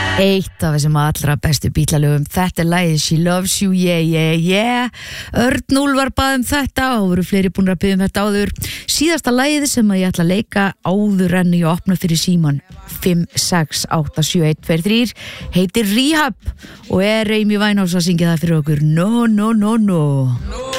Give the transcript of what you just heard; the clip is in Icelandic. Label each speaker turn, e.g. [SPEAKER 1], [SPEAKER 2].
[SPEAKER 1] Eitt af þessum allra bestu bítlalögum. Þetta lagið She Loves You, yeah, yeah, yeah. Örn Úlfar bað þetta og voru fleiri búin að biðja þetta áður. Síðasta lagið sem ég ætla að leika áður en ég opna fyrir síman 5687123 heitir Rehab og Amy Winehouse að syngja það fyrir okkur. No, no, no, no.